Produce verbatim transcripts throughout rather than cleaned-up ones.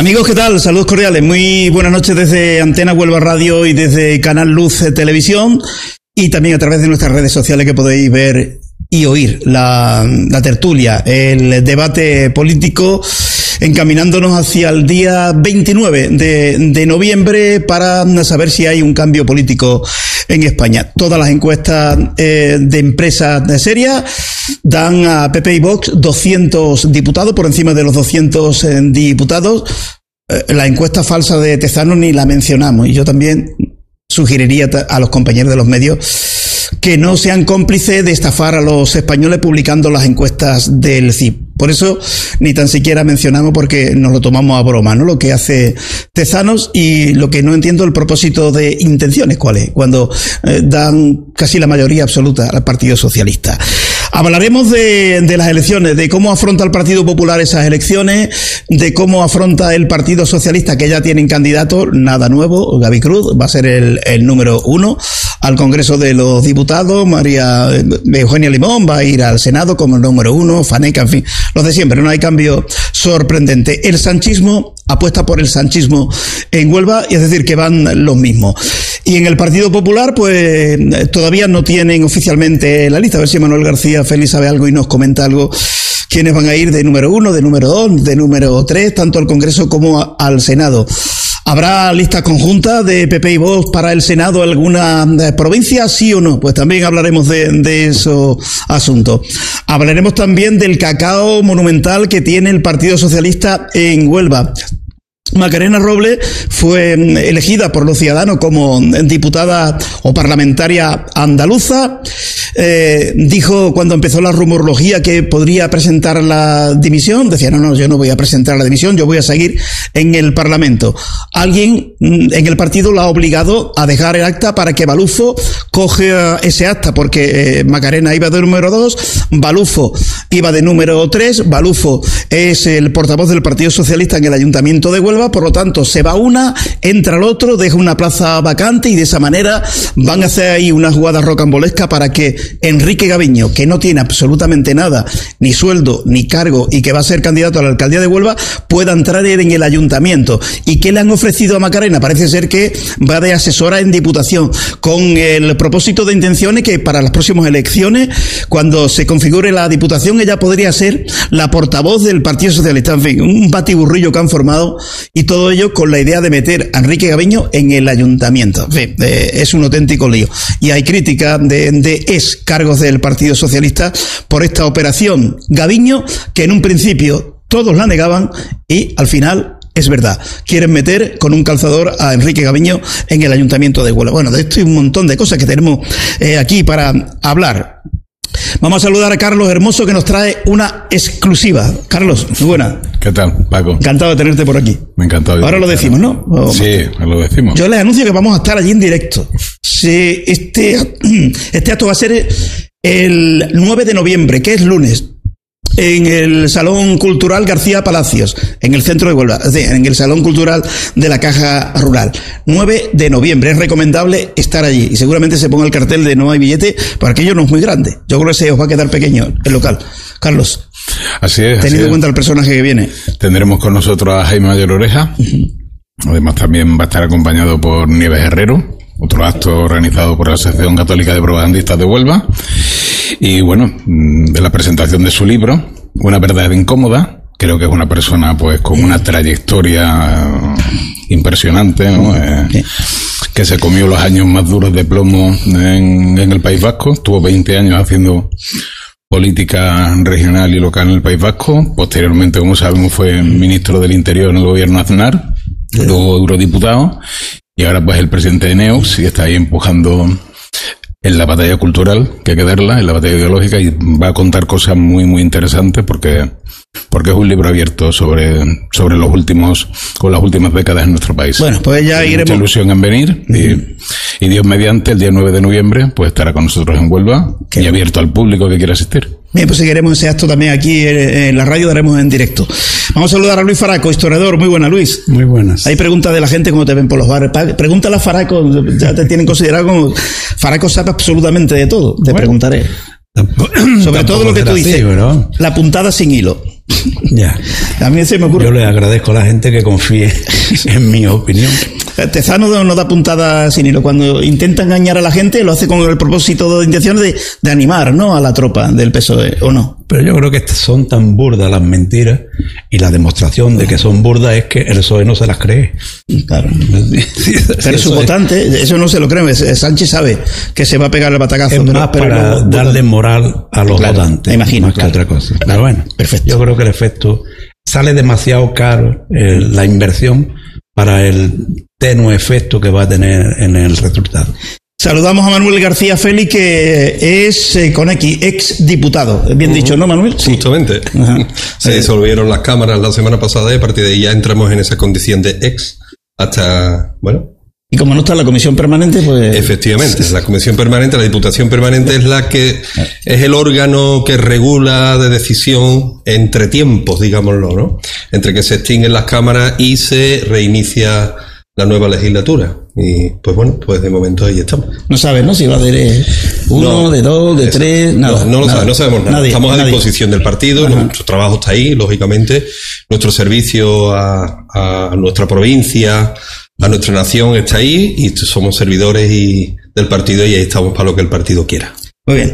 Amigos, ¿qué tal? Saludos cordiales. Muy buenas noches desde Antena Huelva Radio y desde Canal Luz Televisión, y también a través de nuestras redes sociales, que podéis ver y oír la, la tertulia, el debate político, encaminándonos hacia el día veintinueve de, de noviembre para saber si hay un cambio político en España. Todas las encuestas eh, de empresas serias dan a P P y Vox doscientos diputados, por encima de los doscientos eh, diputados. Eh, la encuesta falsa de Tezanos ni la mencionamos, y yo también sugeriría a los compañeros de los medios que no sean cómplices de estafar a los españoles publicando las encuestas del C I P. Por eso ni tan siquiera mencionamos, porque nos lo tomamos a broma, ¿no? Lo que hace Tezanos, y lo que no entiendo el propósito de intenciones, ¿cuál es? Cuando eh, dan casi la mayoría absoluta al Partido Socialista. Hablaremos de, de las elecciones, de cómo afronta el Partido Popular esas elecciones, de cómo afronta el Partido Socialista, que ya tienen candidato, nada nuevo. Gaby Cruz va a ser el, el número uno al Congreso de los Diputados, María Eugenia Limón va a ir al Senado como el número uno, Faneca, en fin, los de siempre, no hay cambio sorprendente. El sanchismo apuesta por el sanchismo en Huelva, y es decir, que van los mismos. Y en el Partido Popular, pues todavía no tienen oficialmente la lista. A ver si Manuel García Félix sabe algo y nos comenta algo. ¿Quiénes van a ir de número uno, de número dos, de número tres, tanto al Congreso como a, al Senado? ¿Habrá lista conjunta de P P y Vox para el Senado alguna provincia, sí o no? Pues también hablaremos de, de esos asuntos. Hablaremos también del cacao monumental que tiene el Partido Socialista en Huelva. Macarena Robles fue elegida por los ciudadanos como diputada o parlamentaria andaluza. Eh, dijo cuando empezó la rumorología que podría presentar la dimisión. Decía, no, no, yo no voy a presentar la dimisión, yo voy a seguir en el Parlamento. Alguien en el partido la ha obligado a dejar el acta para que Balufo coge ese acta, porque eh, Macarena iba de número dos, Balufo iba de número tres. Balufo es el portavoz del Partido Socialista en el Ayuntamiento de Huelva. Por lo tanto, se va una, entra el otro, deja una plaza vacante, y de esa manera van a hacer ahí una jugada rocambolesca para que Enrique Gaviño, que no tiene absolutamente nada, ni sueldo, ni cargo, y que va a ser candidato a la alcaldía de Huelva, pueda entrar en el ayuntamiento. ¿Y qué le han ofrecido a Macarena? Parece ser que va de asesora en Diputación, con el propósito de intenciones que para las próximas elecciones, cuando se configure la Diputación, ella podría ser la portavoz del Partido Socialista. En fin, un batiburrillo que han formado, y todo ello con la idea de meter a Enrique Gaviño en el ayuntamiento. En fin, eh, es un auténtico lío. Y hay crítica de, de ex cargos del Partido Socialista por esta operación Gaviño, que en un principio todos la negaban, y al final es verdad. Quieren meter con un calzador a Enrique Gaviño en el ayuntamiento de Huelva. Bueno, de esto y un montón de cosas que tenemos eh, aquí para hablar. Vamos a saludar a Carlos Hermoso, que nos trae una exclusiva. Carlos, muy buena. ¿Qué tal, Paco? Encantado de tenerte por aquí. Me ha encantado. Ahora lo decimos, ¿no? O sí, lo decimos. Yo les anuncio que vamos a estar allí en directo. Sí, este, este acto va a ser el nueve de noviembre, que es lunes, en el Salón Cultural García Palacios, en el centro de Huelva, en el Salón Cultural de la Caja Rural. nueve de noviembre, es recomendable estar allí, y seguramente se ponga el cartel de no hay billete, porque aquello no es muy grande. Yo creo que se os va a quedar pequeño el local. Carlos, así es, teniendo así en cuenta el personaje que viene. Tendremos con nosotros a Jaime Mayor Oreja. Uh-huh. Además también va a estar acompañado por Nieves Herrero, otro acto organizado por la Asociación Católica de Propagandistas de Huelva. Y bueno, de la presentación de su libro, Una verdad incómoda. Creo que es una persona pues con una trayectoria impresionante, ¿no? Eh, sí. Que se comió los años más duros de plomo en, en el País Vasco. Estuvo veinte años haciendo política regional y local en el País Vasco. Posteriormente, como sabemos, fue ministro del Interior en el gobierno nacional, sí. Luego eurodiputado, y ahora pues el presidente de Neox, y está ahí empujando en la batalla cultural, que hay que darla, en la batalla ideológica, y va a contar cosas muy, muy interesantes, porque porque es un libro abierto sobre sobre los últimos con las últimas décadas en nuestro país. Bueno, pues ya iremos. Mucha ilusión en venir, y, y Dios mediante, el día nueve de noviembre, pues estará con nosotros en Huelva, y abierto al público que quiera asistir. Bien, pues seguiremos ese acto también aquí en la radio, daremos en directo. Vamos a saludar a Luis Faraco, historiador. Muy buena, Luis. Muy buenas. Hay preguntas de la gente cómo te ven por los bares. Pregúntale a Faraco, ya te tienen considerado como... Faraco sabe absolutamente de todo, te bueno, preguntaré. Tampoco, sobre todo lo que tú dices, así, ¿no? La puntada sin hilo. Ya. A mí se me ocurre. Yo le agradezco a la gente que confíe en mi opinión. Tezano no da puntada sin hilo. Cuando intenta engañar a la gente, lo hace con el propósito de intención de, de animar, ¿no?, a la tropa del P S O E, ¿o no? Pero yo creo que son tan burdas las mentiras, y la demostración de que son burdas es que el P S O E no se las cree. Claro. Pero es su votante, eso no se lo cree. Sánchez sabe que se va a pegar el batacazo. Es pero, más pero para no, darle moral a los claro, votantes, imagino, más claro, que otra cosa. Claro, pero bueno, perfecto. Yo creo que el efecto sale demasiado caro, eh, la inversión, para el tenue efecto que va a tener en el resultado. Saludamos a Manuel García Félix, que es eh, con X, ex diputado. Bien uh-huh. dicho, ¿no, Manuel? Sí. Justamente. Uh-huh. Se disolvieron las cámaras la semana pasada y a partir de ahí ya entramos en esa condición de ex hasta, bueno... Y como no está la comisión permanente, pues... Efectivamente, la comisión permanente, la diputación permanente es la que es el órgano que regula de decisión entre tiempos, digámoslo, ¿no? Entre que se extinguen las cámaras y se reinicia la nueva legislatura. Y pues bueno, pues de momento ahí estamos. No sabes, ¿no? Si va de uno, no, de dos, de eso, tres, nada. No, no lo nada. sabes, no sabemos nada. Nadie, estamos a nadie. disposición del partido, Ajá. nuestro trabajo está ahí, lógicamente, nuestro servicio a, a nuestra provincia, a nuestra nación está ahí, y somos servidores y del partido, y ahí estamos para lo que el partido quiera. Muy bien.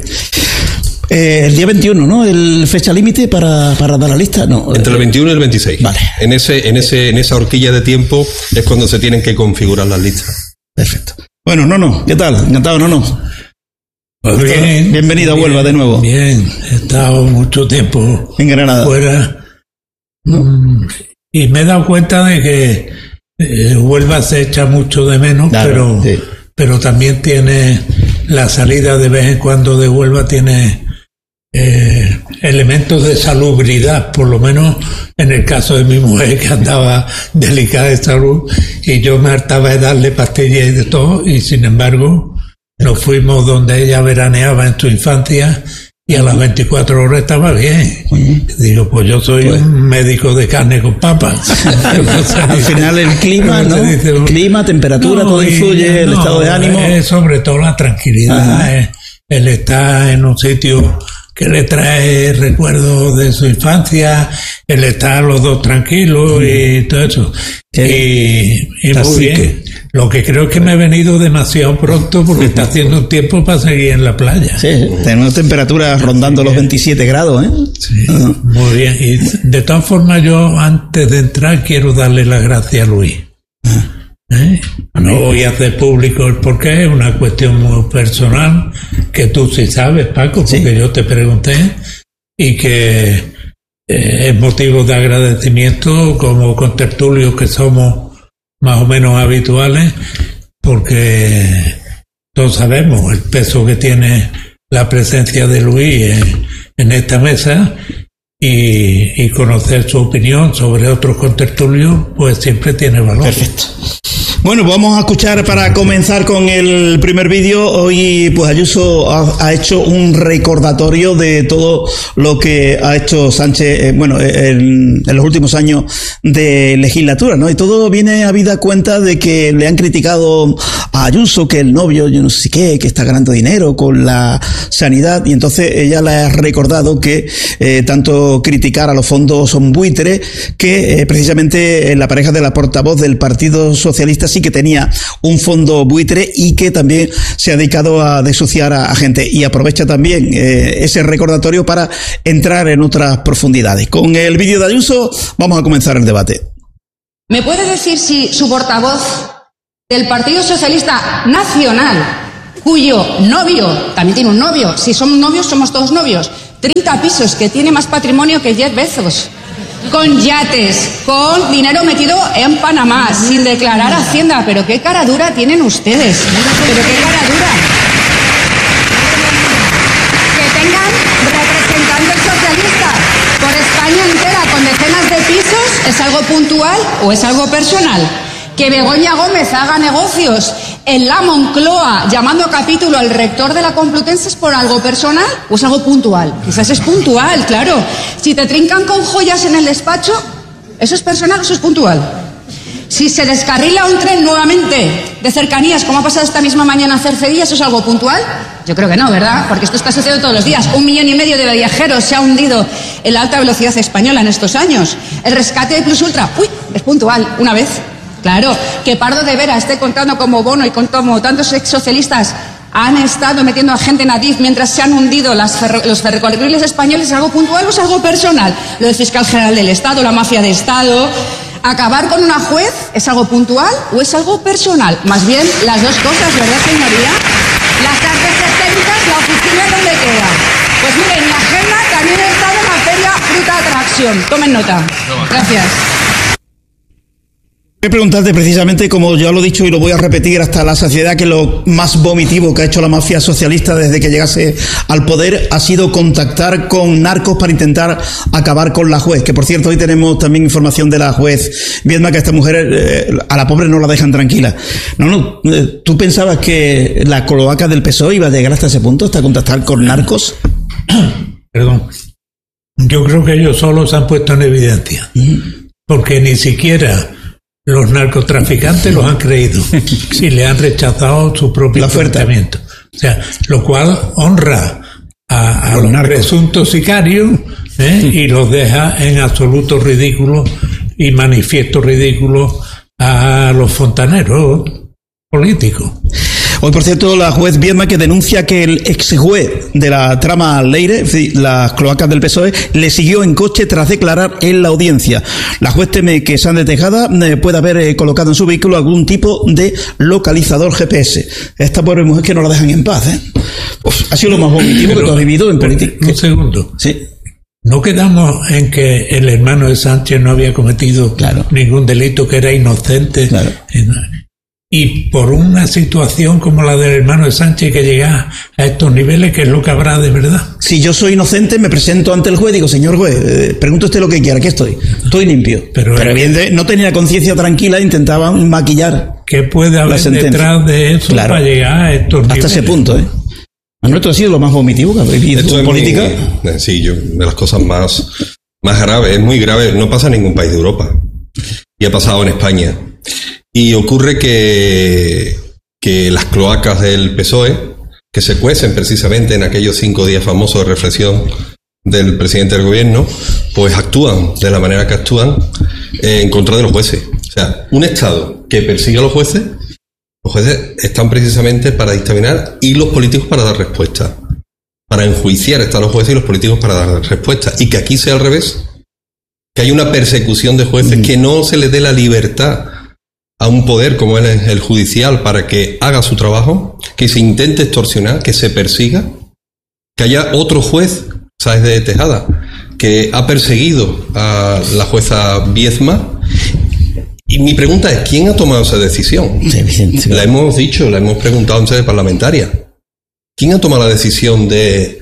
Eh, el día veintiuno, ¿no? El fecha límite para, para dar la lista, no. Entre el veintiuno y el veintiséis. Vale. En ese, en ese, en esa horquilla de tiempo es cuando se tienen que configurar las listas. Perfecto. Bueno, no, no. ¿Qué tal? Encantado, no, no. Pues bien. Bienvenido a Huelva de nuevo. Bien. He estado mucho tiempo en Granada fuera. ¿No? Y me he dado cuenta de que eh, Huelva se echa mucho de menos, claro, pero, sí. pero también tiene la salida de vez en cuando de Huelva, tiene eh, elementos de salubridad, por lo menos en el caso de mi mujer, que andaba delicada de salud, y yo me hartaba de darle pastillas y de todo, y sin embargo nos fuimos donde ella veraneaba en su infancia, y a las veinticuatro horas estaba bien. Uh-huh. Digo, pues yo soy pues, un médico de carne con papas. Al final el clima, ¿no? Dice, el clima, temperatura, no, todo influye, el no, estado de ánimo. Es sobre todo la tranquilidad, es, el estar en un sitio que le trae recuerdos de su infancia, el estar los dos tranquilos, uh-huh, y todo eso. Y, y muy bien. Lo que creo es que me he venido demasiado pronto, porque está haciendo un tiempo para seguir en la playa. Sí, tenemos temperaturas rondando los veintisiete grados, ¿eh? Sí, uh-huh, muy bien. Y de todas formas, yo antes de entrar quiero darle las gracias a Luis. ¿Eh? No voy a hacer público el porqué, es una cuestión muy personal, que tú sí sabes, Paco, porque sí, yo te pregunté, y que eh, es motivo de agradecimiento como contertulios que somos más o menos habituales, porque todos sabemos el peso que tiene la presencia de Luis en, en esta mesa, y, y conocer su opinión sobre otros contertulios pues siempre tiene valor. Perfecto. Bueno, pues vamos a escuchar, para comenzar con el primer vídeo. Hoy pues Ayuso ha, ha hecho un recordatorio de todo lo que ha hecho Sánchez, eh, bueno, en, en los últimos años de legislatura, ¿no? Y todo viene a vida cuenta de que le han criticado a Ayuso, que el novio, yo no sé qué, que está ganando dinero con la sanidad, y entonces ella le ha recordado que eh, tanto criticar a los fondos son buitres, que eh, precisamente la pareja de la portavoz del Partido Socialista sí que tenía un fondo buitre, y que también se ha dedicado a desuciar a, a gente, y aprovecha también eh, ese recordatorio para entrar en otras profundidades. Con el vídeo de Ayuso vamos a comenzar el debate. ¿Me puede decir si su portavoz del Partido Socialista Nacional, cuyo novio, también tiene un novio, si somos novios somos todos novios, treinta pisos, que tiene más patrimonio que Jeff Bezos, con yates, con dinero metido en Panamá, sin declarar Hacienda? Pero qué cara dura tienen ustedes, pero qué cara dura. Que tengan representantes socialistas por España entera con decenas de pisos, ¿es algo puntual o es algo personal? Que Begoña Gómez haga negocios en la Moncloa llamando a capítulo al rector de la Complutense, ¿es por algo personal o es algo puntual? Quizás es puntual, claro. Si te trincan con joyas en el despacho, ¿eso es personal o eso es puntual? Si se descarrila un tren nuevamente de cercanías, como ha pasado esta misma mañana a Cercedilla, ¿eso es algo puntual? Yo creo que no, ¿verdad? Porque esto está sucediendo todos los días. Un millón y medio de viajeros se ha hundido en la alta velocidad española en estos años. El rescate de Plus Ultra, uy, es puntual, una vez. Claro, que Pardo de Vera esté contando como Bono y como tantos ex socialistas han estado metiendo a gente en Adif mientras se han hundido las ferro, los ferrocarriles españoles, ¿es algo puntual o es algo personal? Lo del fiscal general del Estado, la mafia de Estado. ¿Acabar con una juez es algo puntual o es algo personal? Más bien las dos cosas, ¿verdad, señoría? Las tarjetas técnicas, la oficina, ¿dónde queda? Pues miren, en mi agenda también he estado en la feria Fruta Atracción. Tomen nota. Gracias. Quiero preguntarte precisamente, como ya lo he dicho y lo voy a repetir hasta la saciedad, que lo más vomitivo que ha hecho la mafia socialista desde que llegase al poder ha sido contactar con narcos para intentar acabar con la juez, que por cierto hoy tenemos también información de la juez Viedma, que a esta mujer eh, a la pobre no la dejan tranquila. No, no, eh, ¿tú pensabas que la cloaca del P S O E iba a llegar hasta ese punto, hasta contactar con narcos? Perdón, yo creo que ellos solos se han puesto en evidencia, porque ni siquiera los narcotraficantes los han creído, si le han rechazado su propio planteamiento. O sea, lo cual honra a, a los, los presuntos sicarios, ¿eh? y los deja en absoluto ridículo y manifiesto ridículo a los fontaneros políticos. Hoy, por cierto, la juez Viedma, que denuncia que el ex juez de la trama Leire, las cloacas del P S O E, le siguió en coche tras declarar en la audiencia. La juez teme que Sánchez Tejada pueda haber colocado en su vehículo algún tipo de localizador G P S. Esta pobre mujer que no la dejan en paz, ¿eh? Uf, ha sido lo más vomitivo que tú has vivido en política. Un segundo. Sí. No quedamos en que el hermano de Sánchez no había cometido claro. ningún delito, que era inocente. Claro. Y por una situación como la del hermano de Sánchez que llega a estos niveles, ¿qué es lo que habrá de verdad? Si yo soy inocente, me presento ante el juez y digo, señor juez, eh, pregunte usted lo que quiera, aquí estoy, estoy limpio. Pero, Pero evidentemente no tenía conciencia tranquila, intentaban maquillar. ¿Qué puede haber detrás de eso claro. para llegar a estos hasta niveles? Hasta ese punto, ¿eh? Manuel, ha sido lo más vomitivo que habéis visto en política. Muy, sí, yo, de las cosas más, más graves, es muy grave, no pasa en ningún país de Europa. Y ha pasado en España. Y ocurre que, que las cloacas del P S O E, que se cuecen precisamente en aquellos cinco días famosos de reflexión del presidente del gobierno, pues actúan de la manera que actúan eh, en contra de los jueces. O sea, un Estado que persigue a los jueces, los jueces están precisamente para dictaminar y los políticos para dar respuesta. Para enjuiciar están los jueces y los políticos para dar respuesta. Y que aquí sea al revés, que hay una persecución de jueces, mm. que no se les dé la libertad a un poder como es el judicial para que haga su trabajo, que se intente extorsionar, que se persiga, que haya otro juez, Sáenz de Tejada, que ha perseguido a la jueza Viedma. Y mi pregunta es, ¿quién ha tomado esa decisión? Sí, sí. La hemos dicho, la hemos preguntado en sede parlamentaria. ¿Quién ha tomado la decisión de,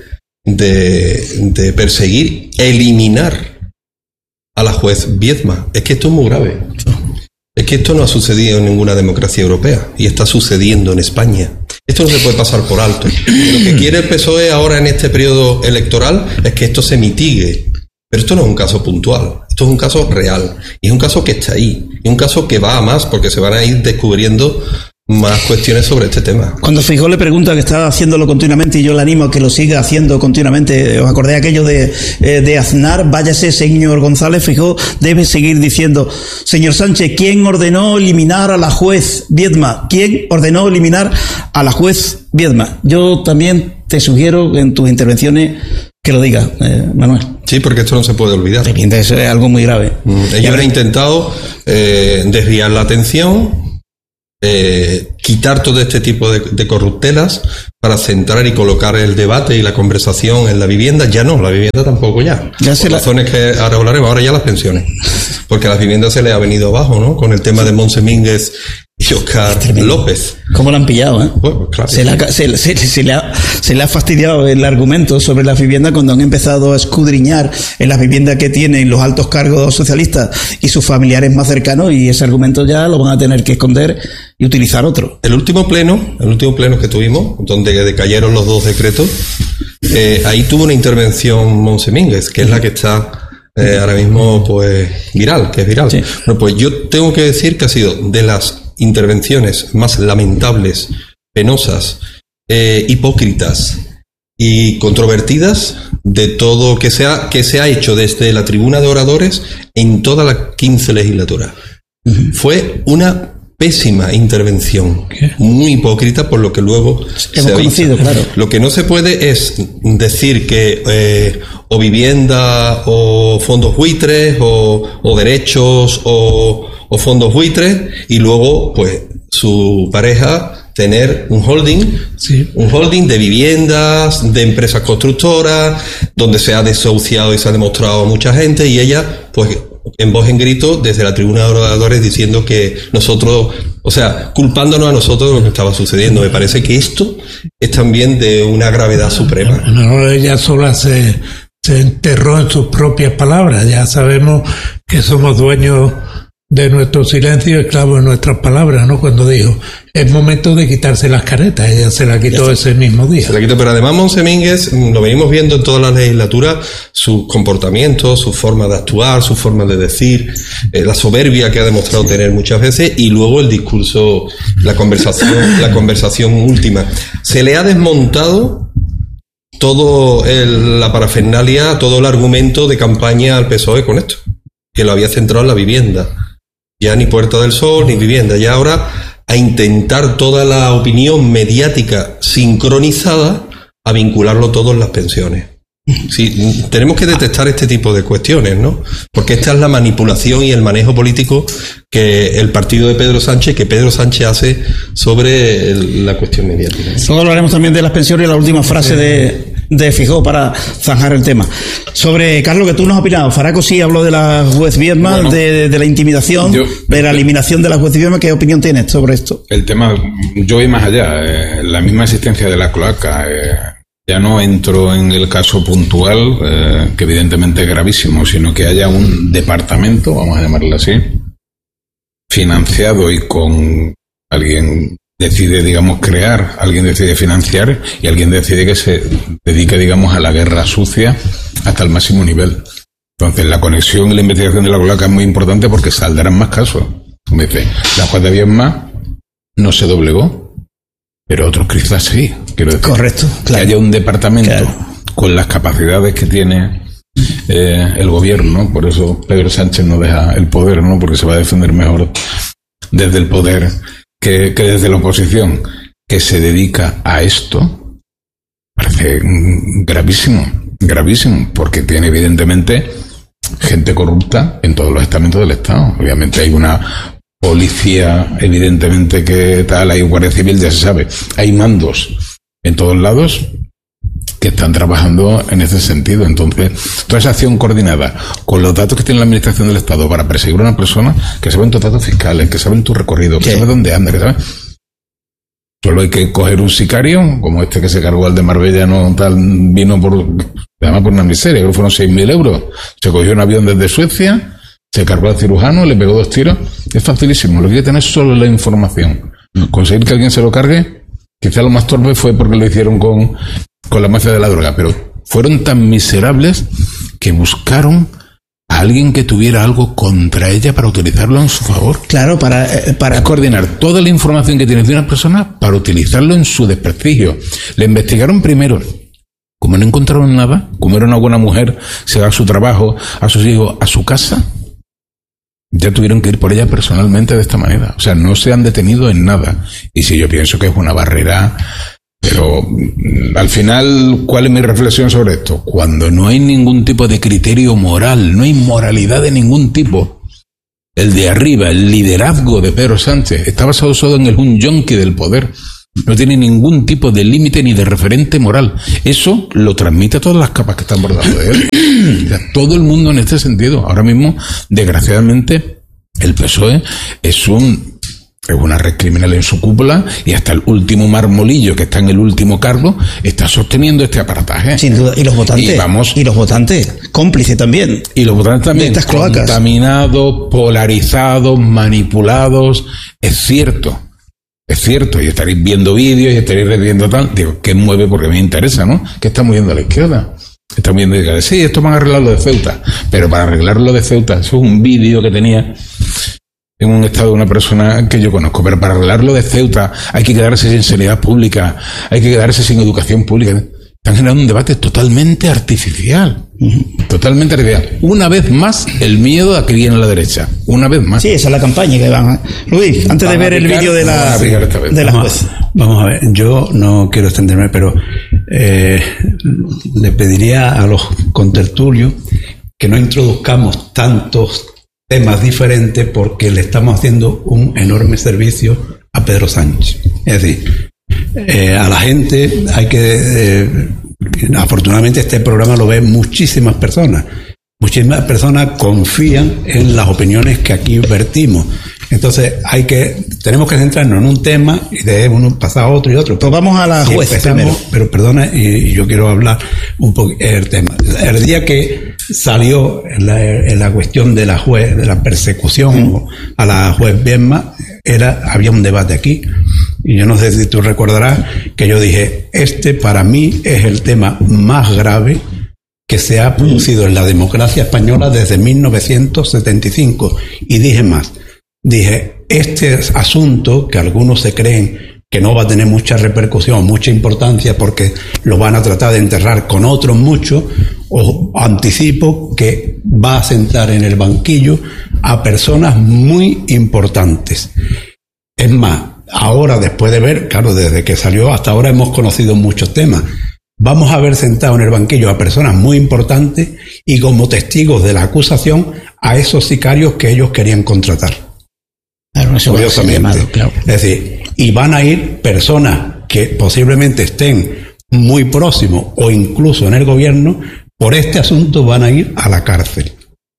de, de perseguir, eliminar a la juez Viedma? Es que esto es muy grave. Es que esto no ha sucedido en ninguna democracia europea y está sucediendo en España. Esto no se puede pasar por alto. Lo que quiere el P S O E ahora en este periodo electoral es que esto se mitigue. Pero esto no es un caso puntual, esto es un caso real. Y es un caso que está ahí. Y un caso que va a más porque se van a ir descubriendo más cuestiones sobre este tema. Cuando Feijóo le pregunta que está haciéndolo continuamente, y yo le animo a que lo siga haciendo continuamente, os acordé aquello de, eh, de Aznar, váyase señor González, Feijóo debe seguir diciendo, señor Sánchez, ¿quién ordenó eliminar a la juez Viedma? ¿Quién ordenó eliminar a la juez Viedma? Yo también te sugiero en tus intervenciones que lo diga, eh, Manuel. Sí, porque esto no se puede olvidar. Eso es algo muy grave. Mm, ellos han intentado eh, desviar la atención, Eh, quitar todo este tipo de, de corruptelas para centrar y colocar el debate y la conversación en la vivienda. Ya no, la vivienda tampoco ya. ya Por la... razones que ahora hablaremos, ahora ya las pensiones. Porque a las viviendas se le ha venido abajo, ¿no? Con el tema de Monse Mínguez y Oscar López. ¿Cómo lo han pillado, eh? Pues, pues, claro. Se, la, se, se, se, le ha, se le ha fastidiado el argumento sobre las viviendas cuando han empezado a escudriñar en las viviendas que tienen los altos cargos socialistas y sus familiares más cercanos, y ese argumento ya lo van a tener que esconder y utilizar otro. El último pleno, el último pleno que tuvimos, donde decayeron los dos decretos, eh, ahí tuvo una intervención Monse Mínguez, que es la que está eh, ahora mismo pues viral, que es viral. Sí. Bueno, pues yo tengo que decir que ha sido de las intervenciones más lamentables, penosas, eh, hipócritas y controvertidas de todo que se ha, que se ha hecho desde la tribuna de oradores en toda la quince legislatura. Uh-huh. Fue una pésima intervención, ¿qué? Muy hipócrita por lo que luego Hemos se ha conocido, visto. claro. Lo que no se puede es decir que eh, o vivienda o fondos buitres o, o derechos o, o fondos buitres y luego pues su pareja tener un holding, sí. un holding de viviendas, de empresas constructoras, donde se ha desahuciado y se ha demostrado a mucha gente y ella pues en voz en grito desde la tribuna de oradores diciendo que nosotros, o sea, culpándonos a nosotros de lo que estaba sucediendo. Me parece que esto es también de una gravedad suprema. No, ella sola se, se enterró en sus propias palabras. Ya sabemos que somos dueños de nuestro silencio, esclavos de nuestras palabras, ¿no? Cuando dijo, es momento de quitarse las caretas, ella se la quitó ese mismo día. Se la quitó, pero además Montse Mínguez, lo venimos viendo en todas las legislaturas, sus comportamientos, su forma de actuar, su forma de decir, eh, la soberbia que ha demostrado sí. tener muchas veces, y luego el discurso, la conversación, la conversación última. Se le ha desmontado todo el, la parafernalia, todo el argumento de campaña al P S O E con esto, que lo había centrado en la vivienda. Ya ni Puerta del Sol, ni vivienda. Ya ahora a intentar toda la opinión mediática sincronizada a vincularlo todo en las pensiones. Sí, tenemos que detectar este tipo de cuestiones, ¿no? Porque esta es la manipulación y el manejo político que el partido de Pedro Sánchez, que Pedro Sánchez hace sobre el, la cuestión mediática. Luego hablaremos también de las pensiones y la última frase de, de Feijóo para zanjar el tema. Sobre, Carlos, que tú nos has opinado. Faraco sí habló de la juez Viedma, bueno, de, de la intimidación, yo, de la eliminación de la juez Viedma. ¿Qué opinión tienes sobre esto? El tema, yo voy más allá. Eh, la misma existencia de la cloaca. Eh, Ya no entro en el caso puntual, eh, que evidentemente es gravísimo, sino que haya un departamento, vamos a llamarlo así, financiado y con alguien decide, digamos, crear, alguien decide financiar y alguien decide que se dedique, digamos, a la guerra sucia hasta el máximo nivel. Entonces, la conexión y la investigación de la cloaca es muy importante porque saldrán más casos. Como dice, la juez de Viedma no se doblegó, pero otros quizás sí, quiero decir. Correcto, claro. Que haya un departamento claro. con las capacidades que tiene eh, el gobierno, por eso Pedro Sánchez no deja el poder, ¿no? Porque se va a defender mejor desde el poder que, que desde la oposición, que se dedica a esto, parece gravísimo, gravísimo, porque tiene evidentemente gente corrupta en todos los estamentos del Estado. Obviamente hay una policía, evidentemente que tal, hay guardia civil, ya se sabe, hay mandos en todos lados que están trabajando en ese sentido. Entonces, toda esa acción coordinada con los datos que tiene la administración del Estado para perseguir a una persona, que saben tus datos fiscales, que saben tu recorrido, que saben dónde anda, que saben. Solo hay que coger un sicario, como este que se cargó al de Marbella, no tal, vino por, además por una miseria, creo que fueron seis mil euros. Se cogió un avión desde Suecia, se cargó al cirujano, le pegó dos tiros. Es facilísimo, lo que hay que tener es solo la información. Conseguir que alguien se lo cargue, quizá lo más torpe fue porque lo hicieron con, con la mafia de la droga, pero fueron tan miserables que buscaron a alguien que tuviera algo contra ella para utilizarlo en su favor. Claro, para... Eh, para... Es coordinar toda la información que tienes de una persona para utilizarlo en su desprestigio. Le investigaron primero. Como no encontraron nada, como era una buena mujer, se va a su trabajo, a sus hijos, a su casa, ya tuvieron que ir por ella personalmente de esta manera. O sea, no se han detenido en nada. Y si yo pienso que es una barrera... Pero al final, ¿cuál es mi reflexión sobre esto? Cuando no hay ningún tipo de criterio moral, no hay moralidad de ningún tipo, el de arriba, el liderazgo de Pedro Sánchez, está basado solo en el un yonki del poder. No tiene ningún tipo de límite ni de referente moral. Eso lo transmite a todas las capas que están bordando de él. O sea, todo el mundo en este sentido. Ahora mismo, desgraciadamente, el P S O E es un... es una red criminal en su cúpula y hasta el último marmolillo que está en el último cargo está sosteniendo este aparataje. Sin duda. Y los votantes. Y, vamos, y los votantes, cómplices también. Y los votantes también. De estas cloacas. Contaminados, polarizados, manipulados. Es cierto. Es cierto. Y estaréis viendo vídeos y estaréis viendo tal. Digo, ¿qué mueve? Porque me interesa, ¿no? ¿Qué está moviendo a la izquierda? Está está muy bien. Sí, esto van a arreglar lo de Ceuta, pero para arreglar lo de Ceuta, eso es un vídeo que tenía en un estado de una persona que yo conozco, pero para arreglar lo de Ceuta hay que quedarse sin sanidad pública, hay que quedarse sin educación pública. Están generando un debate totalmente artificial. Totalmente artificial. Una vez más, el miedo a que viene la derecha. Una vez más. Sí, esa es la campaña que van a... Luis, antes de ver el vídeo de la, de la juez. Vamos a ver, yo no quiero extenderme, pero eh, le pediría a los contertulios que no introduzcamos tantos temas diferentes porque le estamos haciendo un enorme servicio a Pedro Sánchez. Es decir, eh, a la gente hay que... Eh, afortunadamente este programa lo ven muchísimas personas. Muchísimas personas confían en las opiniones que aquí vertimos. Entonces hay que tenemos que centrarnos en un tema y de uno pasar a otro y otro. Pues vamos a la si juez primero. Pero perdona, y, y yo quiero hablar un poco del tema. El día que salió en la, en la cuestión de la juez, de la persecución mm. a la juez Viedma, era había un debate aquí. Y yo no sé si tú recordarás que yo dije, este para mí es el tema más grave que se ha producido en la democracia española desde mil novecientos setenta y cinco. Y dije más, dije, este asunto que algunos se creen que no va a tener mucha repercusión, mucha importancia porque lo van a tratar de enterrar con otros muchos, os anticipo que va a sentar en el banquillo a personas muy importantes. Es más, ahora después de ver, claro, desde que salió hasta ahora hemos conocido muchos temas. Vamos a ver sentado en el banquillo a personas muy importantes y como testigos de la acusación a esos sicarios que ellos querían contratar. Claro, eso curiosamente. Llamado, claro. Es decir, y van a ir personas que posiblemente estén muy próximos o incluso en el gobierno, por este asunto van a ir a la cárcel.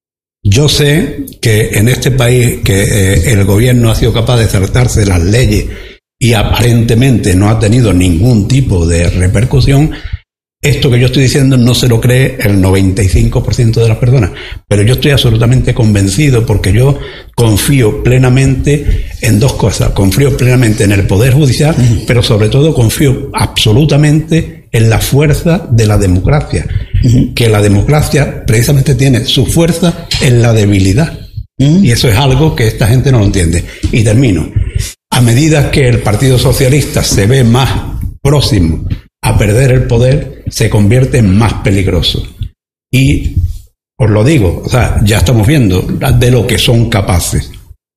Yo sé que en este país que eh, el gobierno ha sido capaz de saltarse las leyes y aparentemente no ha tenido ningún tipo de repercusión. Esto que yo estoy diciendo no se lo cree el noventa y cinco por ciento de las personas, pero yo estoy absolutamente convencido porque yo confío plenamente en dos cosas. Confío plenamente en el Poder Judicial, uh-huh. pero sobre todo confío absolutamente en la fuerza de la democracia, uh-huh. que la democracia precisamente tiene su fuerza en la debilidad. Uh-huh. Y eso es algo que esta gente no lo entiende. Y termino. A medida que el Partido Socialista se ve más próximo a perder el poder, se convierte en más peligroso. Y os lo digo, o sea, ya estamos viendo de lo que son capaces.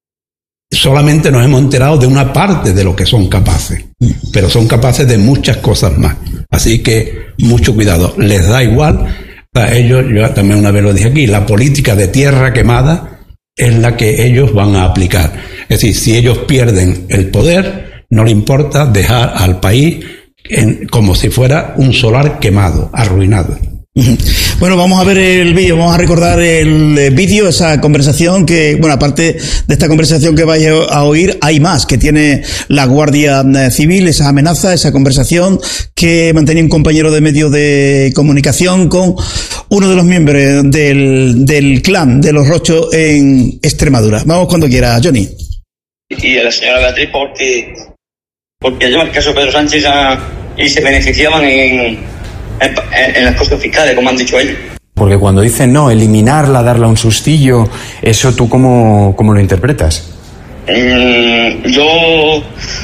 Solamente nos hemos enterado de una parte de lo que son capaces, pero son capaces de muchas cosas más. Así que mucho cuidado. Les da igual. O sea, ellos, yo también una vez lo dije aquí, la política de tierra quemada es la que ellos van a aplicar. Es decir, si ellos pierden el poder, no le importa dejar al país en, como si fuera un solar quemado, arruinado. Bueno, vamos a ver el vídeo, vamos a recordar el vídeo, esa conversación que, bueno, aparte de esta conversación que vais a oír, hay más que tiene la Guardia Civil, esa amenaza, esa conversación que mantenía un compañero de medio de comunicación con uno de los miembros del, del clan de los Rochos en Extremadura. Vamos cuando quiera, Johnny. Y a la señora Beatriz porque porque lleva el caso Pedro Sánchez a, y se beneficiaban en, en, en las costas fiscales, como han dicho ellos. Porque cuando dicen no, eliminarla, darle un sustillo, ¿eso tú cómo, cómo lo interpretas? Mm, yo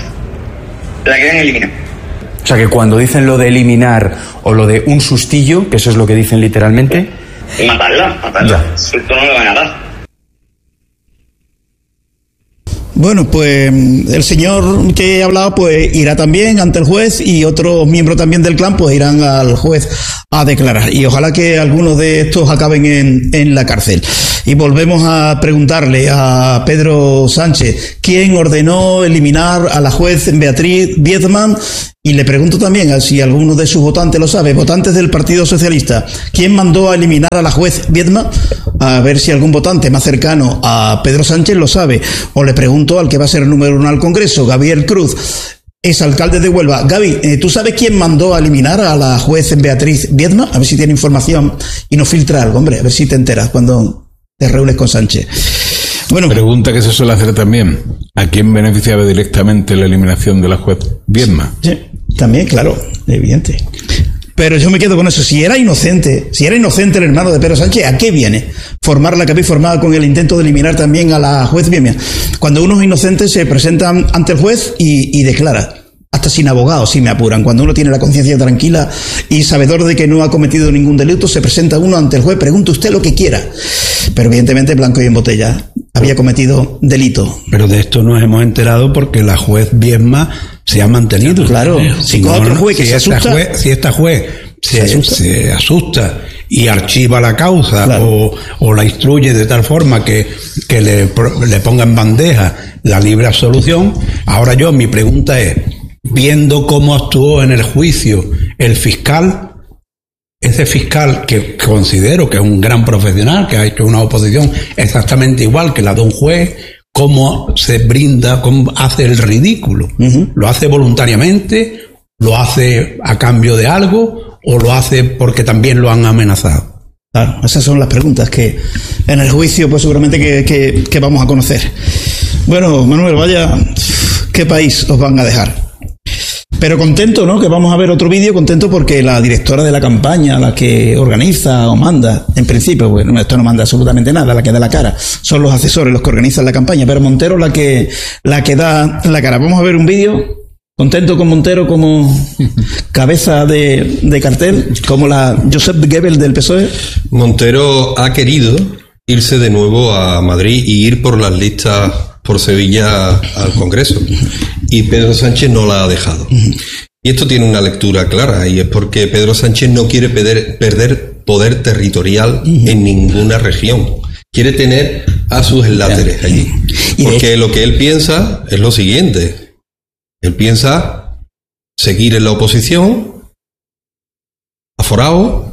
la quieren eliminar. O sea que cuando dicen lo de eliminar o lo de un sustillo, que eso es lo que dicen literalmente... Matarla, matarla. Suelto no le van a dar. Bueno, pues el señor que he hablado pues irá también ante el juez y otros miembros también del clan pues irán al juez a declarar y ojalá que algunos de estos acaben en, en la cárcel. Y volvemos a preguntarle a Pedro Sánchez quién ordenó eliminar a la juez Beatriz Viedma y le pregunto también a si alguno de sus votantes lo sabe, votantes del Partido Socialista, ¿quién mandó a eliminar a la juez Viedma? A ver si algún votante más cercano a Pedro Sánchez lo sabe. O le pregunto al que va a ser el número uno al Congreso, Gabriel Cruz, es alcalde de Huelva. Gaby, ¿tú sabes quién mandó a eliminar a la juez Beatriz Viedma? A ver si tiene información y nos filtra algo, hombre, a ver si te enteras cuando te reúnes con Sánchez. Bueno, pregunta que se suele hacer también, ¿a quién beneficiaba directamente la eliminación de la juez Viedma? Sí, también, claro, evidente. Pero yo me quedo con eso. Si era inocente, si era inocente el hermano de Pedro Sánchez, ¿a qué viene formar la que habéis formado con el intento de eliminar también a la juez Biemia? Cuando uno es inocente se presenta ante el juez y, y declara. Hasta sin abogado, si me apuran. Cuando uno tiene la conciencia tranquila y sabedor de que no ha cometido ningún delito, se presenta uno ante el juez, pregunte usted lo que quiera. Pero evidentemente, blanco y en botella, había cometido delito. Pero de esto nos hemos enterado porque la juez Biemma se ha mantenido. Claro, si con otro juez que si se esta asusta... Juez, si esta juez se, se, asusta. se asusta y archiva la causa, claro, o, o la instruye de tal forma que, que le, le ponga en bandeja la libre absolución, ahora yo, mi pregunta es, viendo cómo actuó en el juicio el fiscal, ese fiscal que considero que es un gran profesional, que ha hecho una oposición exactamente igual que la de un juez, cómo se brinda, cómo hace el ridículo. Uh-huh. ¿Lo hace voluntariamente? ¿Lo hace a cambio de algo? ¿O lo hace porque también lo han amenazado? Claro, esas son las preguntas que en el juicio pues seguramente que, que, que vamos a conocer. Bueno, Manuel, vaya, ¿qué país os van a dejar? Pero contento, ¿no? Que vamos a ver otro vídeo, contento porque la directora de la campaña, la que organiza o manda, en principio, bueno, esto no manda absolutamente nada, la que da la cara, son los asesores los que organizan la campaña, pero Montero la que, la que da la cara. Vamos a ver un vídeo, contento con Montero como cabeza de, de cartel, como la Josep Goebbels del P S O E. Montero ha querido irse de nuevo a Madrid y ir por las listas por Sevilla al Congreso, y Pedro Sánchez no la ha dejado. Y esto tiene una lectura clara, y es porque Pedro Sánchez no quiere perder, perder poder territorial en ninguna región. Quiere tener a sus láteres allí. Porque lo que él piensa es lo siguiente. Él piensa seguir en la oposición, aforado,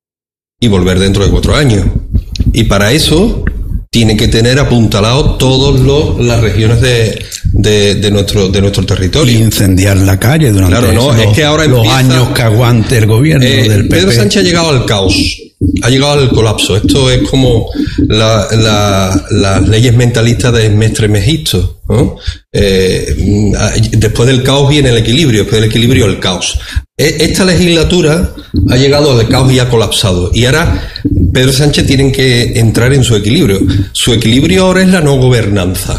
y volver dentro de cuatro años. Y para eso tiene que tener apuntalado todas las regiones de, de, de, nuestro, de nuestro territorio. Y incendiar la calle durante claro, no, los, es que ahora los empieza, años que aguante el gobierno eh, del P P. Pedro Sánchez ha llegado al caos, ha llegado al colapso. Esto es como la, la, las leyes mentalistas de Mestre Mejisto, ¿no? Eh, después del caos viene el equilibrio, después del equilibrio el caos. Esta legislatura ha llegado al caos y ha colapsado. Y ahora Pedro Sánchez tiene que entrar en su equilibrio. Su equilibrio ahora es la no gobernanza.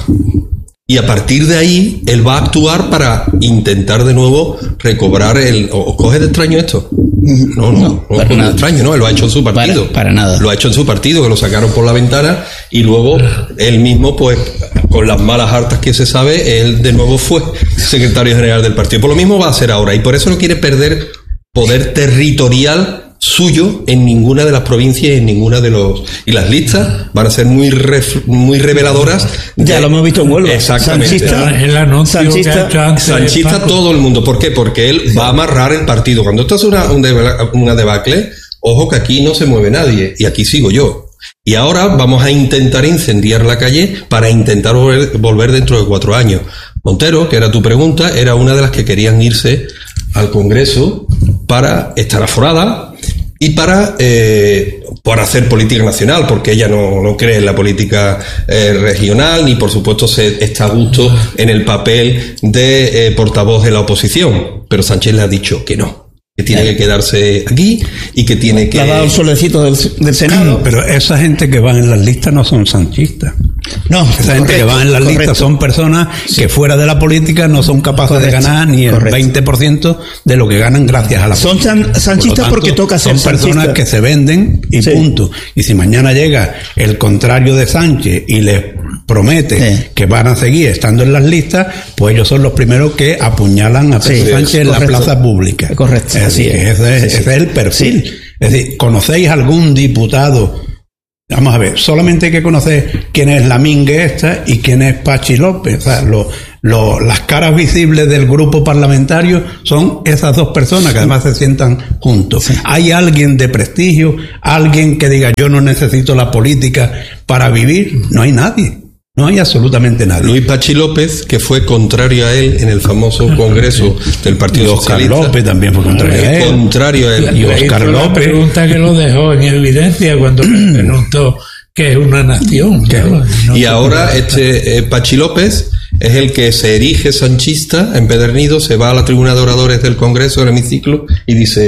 Y a partir de ahí, él va a actuar para intentar de nuevo recobrar el... ¿Os coge de extraño esto? No, no, no, no es extraño, ¿no? Él lo ha hecho en su partido. Para, para nada. Lo ha hecho en su partido, que lo sacaron por la ventana, y luego él mismo, pues, con las malas hartas que se sabe, él de nuevo fue secretario general del partido. Por lo mismo va a ser ahora, y por eso no quiere perder poder territorial suyo en ninguna de las provincias y en ninguna de los... Y las listas van a ser muy ref, muy reveladoras. De, ya lo hemos visto en Huelva. Exactamente. Sanchista, el anuncio Sanchista, que ha hecho antes, Sanchista Paco. todo el mundo. ¿Por qué? Porque él va a amarrar el partido. Cuando esto es una, una debacle, ojo que aquí no se mueve nadie. Y aquí sigo yo. Y ahora vamos a intentar incendiar la calle para intentar volver, volver dentro de cuatro años. Montero, que era tu pregunta, era una de las que querían irse al Congreso para estar aforada y para, eh, para hacer política nacional, porque ella no, no cree en la política eh, regional, ni por supuesto se está a gusto en el papel de eh, portavoz de la oposición. Pero Sánchez le ha dicho que no, que tiene que quedarse aquí y que tiene que... Le ha dado el solecito del, del Senado. Pero esa gente que va en las listas no son sanchistas. No, esa gente correcto, que va en las correcto. listas son personas sí. que fuera de la política no son capaces correcto, de ganar ni el correcto. veinte por ciento de lo que ganan gracias a la son política. Son sanchistas Por tanto, porque toca ser Son personas sanchistas. que se venden y sí. punto. Y si mañana llega el contrario de Sánchez y les promete sí. que van a seguir estando en las listas, pues ellos son los primeros que apuñalan a Pedro sí, Sánchez en la plaza pública. Correcto. Es así decir, es. Ese, Sí, ese sí. es el perfil. Sí. Es decir, ¿conocéis algún diputado? Vamos a ver, solamente hay que conocer quién es la mingue esta y quién es Pachi López. O sea, lo, lo, las caras visibles del grupo parlamentario son esas dos personas que además se sientan juntos. Sí. ¿Hay alguien de prestigio? ¿Alguien que diga yo no necesito la política para vivir? No hay nadie. No hay absolutamente nadie. Luis Pachi López, que fue contrario a él en el famoso congreso del Partido y Oscar Socialista. López también fue contrario a él. Contrario a él. Y Oscar López. La pregunta que lo dejó en evidencia cuando preguntó qué es una nación. Claro, no y ahora este eh, Pachi López es el que se erige sanchista, empedernido, se va a la tribuna de oradores del Congreso, del hemiciclo, y dice,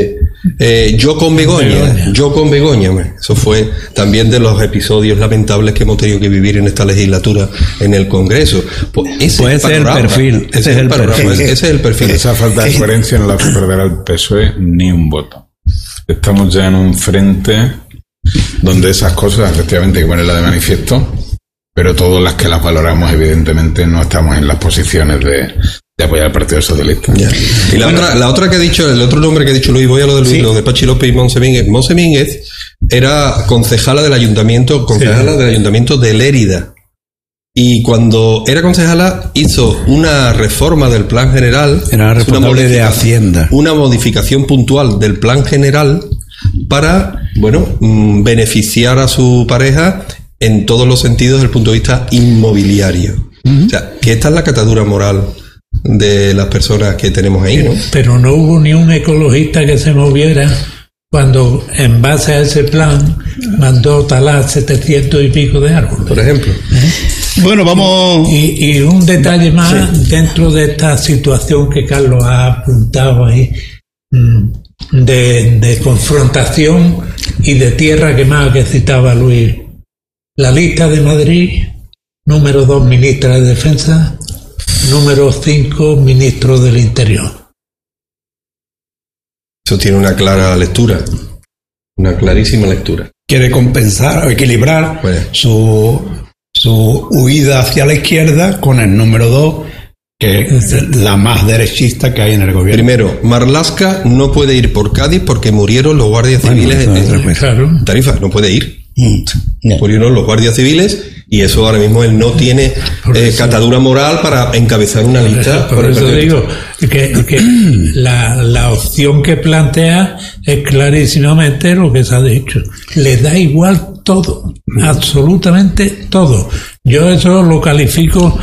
Eh, yo con Begoña, Begoña, yo con Begoña, eso fue también de los episodios lamentables que hemos tenido que vivir en esta legislatura en el Congreso. Pues ese, pues ese es el perfil, ese, ese es el perfil. Ese es el perfil. Esa falta de coherencia no la hace perder al P S O E ni un voto. Estamos ya en un frente donde esas cosas efectivamente hay que ponerlas de manifiesto, pero todas las que las valoramos evidentemente no estamos en las posiciones de, de apoyar al Partido Socialista. Ya. Y la, bueno, otra, la otra que ha dicho, el otro nombre que ha dicho Luis, voy a lo de Luis, ¿sí? Lo de Pachi López y Monse Mínguez. Monse Mínguez era concejala del ayuntamiento, concejala sí. del ayuntamiento de Lérida. Y cuando era concejala hizo una reforma del plan general, era responsable de Hacienda, una modificación puntual del plan general para, bueno, beneficiar a su pareja en todos los sentidos desde el punto de vista inmobiliario. Uh-huh. O sea, que esta es la catadura moral de las personas que tenemos ahí, ¿no? Pero no hubo ni un ecologista que se moviera cuando, en base a ese plan, mandó talar setecientos y pico de árboles. Por ejemplo. ¿Eh? Bueno, vamos... Y, y un detalle más, sí. dentro de esta situación que Carlos ha apuntado ahí, de, de confrontación y de tierra quemada que citaba Luis. La lista de Madrid, número dos, ministra de Defensa, número cinco, ministro del Interior. Eso tiene una clara lectura, una clarísima lectura. Quiere compensar o equilibrar bueno. su, su huida hacia la izquierda con el número dos, que es la más derechista que hay en el gobierno. Primero, Marlaska no puede ir por Cádiz porque murieron los guardias civiles bueno, en, en claro. Tarifa, no puede ir. Mm. No. Murieron los guardias civiles y eso ahora mismo él no tiene eh, catadura moral para encabezar una por lista. Eso, por, por eso digo que, que la, la opción que plantea es clarísimamente lo que se ha dicho. Le da igual todo, absolutamente todo. Yo eso lo califico,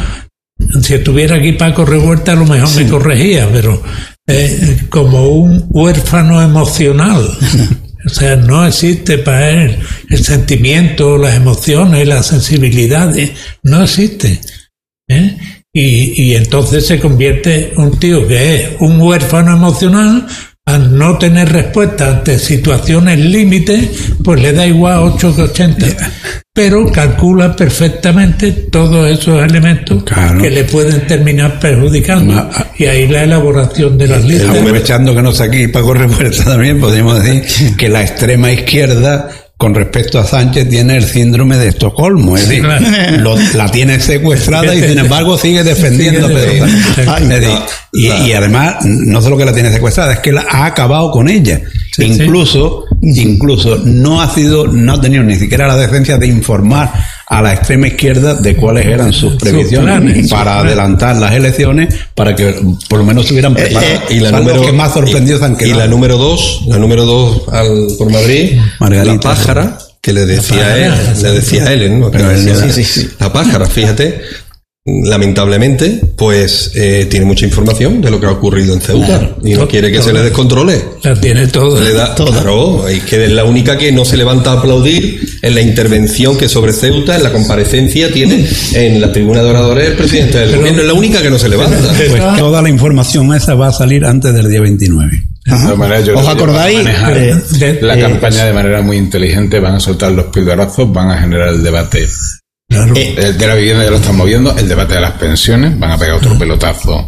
si estuviera aquí Paco Revuelta a lo mejor sí. me corregía, pero eh, como un huérfano emocional. O sea, no existe para él el sentimiento, las emociones, las sensibilidades, no existe. ¿eh? Y, y entonces se convierte un tío que es un huérfano emocional, al no tener respuesta ante situaciones límites, pues le da igual ocho que ochenta. Pero calcula perfectamente todos esos elementos claro. que le pueden terminar perjudicando. Ma, y ahí la elaboración de las listas. Aprovechando que no está aquí Paco Revuelta también, podríamos decir que la extrema izquierda, con respecto a Sánchez, tiene el síndrome de Estocolmo, es decir, claro. lo, la tiene secuestrada y sin embargo sigue defendiendo a Pedro Sánchez. Y, y además, no solo que la tiene secuestrada, es que la ha acabado con ella. Sí, incluso, sí. incluso no ha sido, no ha tenido ni siquiera la decencia de informar a la extrema izquierda de cuáles eran sus previsiones planes, para adelantar las elecciones, para que por lo menos estuvieran preparados. Eh, y la número, que más sorprendidos han quedado. Y la número dos, la número dos al, por Madrid, Margarita, la pájara, que le decía a él, le decía a él, ¿no? Pero él no, sí, sí, sí. La pájara, fíjate, lamentablemente, pues eh, tiene mucha información de lo que ha ocurrido en Ceuta claro, y no todo, quiere que todo. se le descontrole. La tiene todo. Le da, todo. Claro, es que es la única que no se levanta a aplaudir en la intervención que sobre Ceuta, en la comparecencia, tiene en la tribuna de oradores el presidente del Pero, gobierno. Es la única que no se levanta. Pues toda la información esa va a salir antes del día veintinueve. Ajá. Manera, ¿Os acordáis? Eh, de, la eh, campaña de manera muy inteligente, van a soltar los pildorazos, van a generar el debate. Claro. Eh, el de la vivienda ya lo están moviendo, el debate de las pensiones, van a pegar otro pelotazo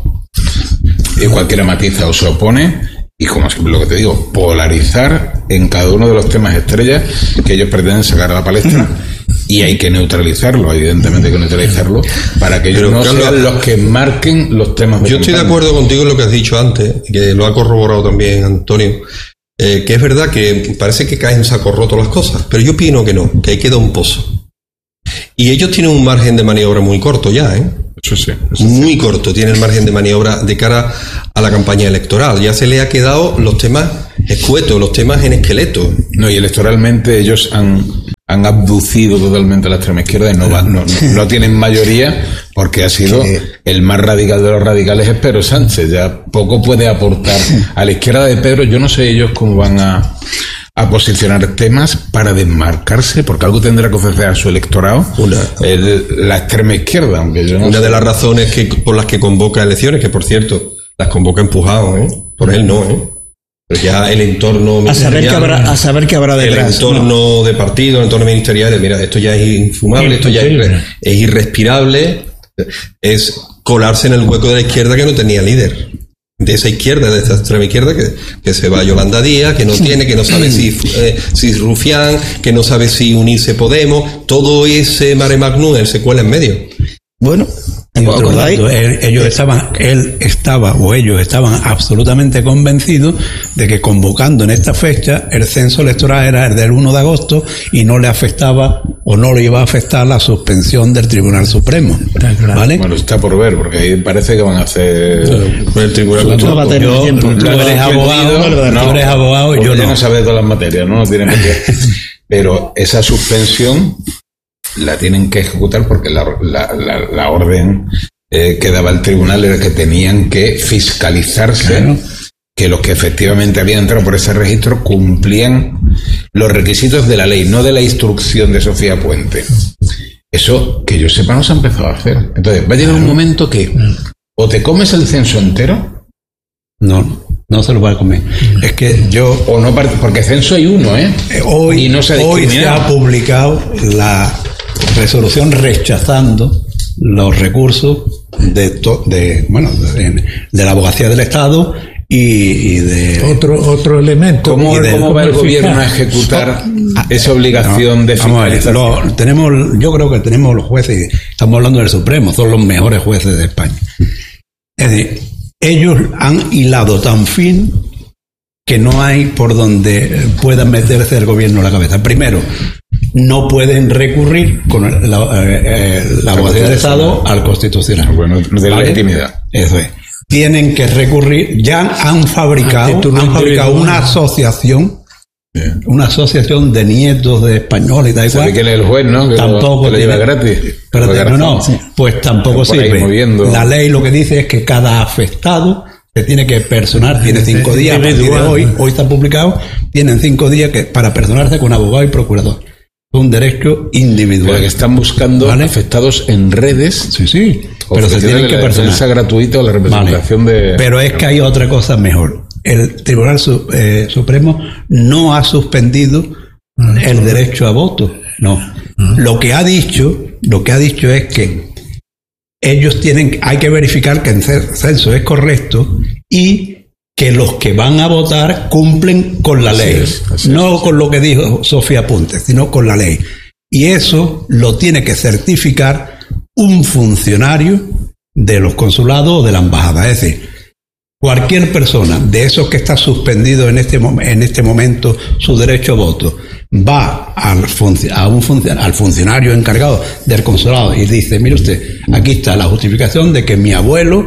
y cualquiera matiza o se opone, y como siempre lo que te digo, polarizar en cada uno de los temas estrellas que ellos pretenden sacar a la palestra, y hay que neutralizarlo, evidentemente hay que neutralizarlo para que ellos Pero, no Carlos, sean los que marquen los temas de Yo estoy campaña. de acuerdo contigo en lo que has dicho antes, que lo ha corroborado también Antonio, eh, que es verdad que parece que caen en saco roto las cosas, pero yo opino que no, que ahí queda un pozo. Y ellos tienen un margen de maniobra muy corto ya, ¿eh? Eso sí. Eso muy sí. corto, tienen el margen de maniobra de cara a la campaña electoral. Ya se le ha quedado los temas escuetos, los temas en esqueleto. No, y electoralmente ellos han, han abducido totalmente a la extrema izquierda y no, va, no, no, no tienen mayoría porque ha sido el más radical de los radicales es Pedro Sánchez. Ya poco puede aportar a la izquierda de Pedro. Yo no sé ellos cómo van a... a posicionar temas para desmarcarse, porque algo tendrá que ofrecer a su electorado una, el, la extrema izquierda, aunque yo no una sé. de las razones que por las que convoca elecciones, que por cierto las convoca empujado, ¿eh? Por él no, ¿eh? Pero ya el entorno a saber que habrá, a saber que habrá detrás, el entorno ¿no? de partido, el entorno ministerial, mira, esto ya es infumable, esto ya es, irre, es irrespirable, es colarse en el hueco de la izquierda que no tenía líder. De esa izquierda, de esa extrema izquierda, que, que se va Yolanda Díaz, que no tiene, que no sabe si, eh, si Rufián, que no sabe si unirse Podemos, todo ese mare magnum, él se cuela en medio. Bueno, en otro lado, él, ellos estaban, él estaba o ellos estaban absolutamente convencidos de que convocando en esta fecha el censo electoral era el del uno de agosto y no le afectaba o no le iba a afectar la suspensión del Tribunal Supremo. ¿Vale? Bueno, está por ver, porque ahí parece que van a hacer no, el Tribunal Supremo. No, yo, tú, tú eres abogado, no, tú eres abogado y yo no. no sabes todas las materias, ¿no? No tienen que pero esa suspensión la tienen que ejecutar porque la, la, la, la orden eh, que daba el tribunal era que tenían que fiscalizarse, claro, que los que efectivamente habían entrado por ese registro cumplían los requisitos de la ley, no de la instrucción de Sofía Puente. Eso, que yo sepa, no se ha empezado a hacer. Entonces, va a llegar un momento que o te comes el censo entero, no, no se lo va a comer. Es que yo... O no, porque censo hay uno, ¿eh? Hoy, y no se, hoy se ha publicado la resolución rechazando los recursos de, to, de bueno de, de la Abogacía del Estado y, y de otro otro elemento. ¿Cómo, de, ¿cómo va el gobierno a ejecutar esa obligación no, de fiscalización? Vamos a ver, lo, tenemos, yo creo que tenemos los jueces, estamos hablando del Supremo, son los mejores jueces de España. Es decir, ellos han hilado tan fin que no hay por donde puedan meterse el gobierno en la cabeza. Primero, no pueden recurrir con la, eh, la Abogacía del Estado al Constitucional. Bueno, de la legitimidad. Eso es. Tienen que recurrir, ya han fabricado, han fabricado una asociación, yeah. una asociación de nietos de españoles y tal igual. ¿Sabe quién es el juez, no? Que tampoco lo, que lo lleva gratis. Pero no, no, sí. Pues tampoco sirve. La ley lo que dice es que cada afectado se tiene que personar, tiene cinco días a partir de hoy, hoy está publicado, tienen cinco días que para personarse con abogado y procurador. Un derecho individual. Pero que están buscando, ¿vale?, afectados en redes. Sí, sí. Pero se tienen que personar. La gratuita o la representación, vale, de... Pero es que hay otra cosa mejor. El Tribunal Su, eh, Supremo no ha suspendido no, el no, derecho a voto. No. no. Lo que ha dicho, lo que ha dicho es que ellos tienen, hay que verificar que el censo es correcto y que los que van a votar cumplen con la ley, así es, así no es. Con lo que dijo Sofía Puente, sino con la ley. Y eso lo tiene que certificar un funcionario de los consulados o de la embajada. Es decir, cualquier persona de esos que está suspendido en este, en este momento su derecho a voto va al, func- a un func- al funcionario encargado del consulado y dice, mire usted, aquí está la justificación de que mi abuelo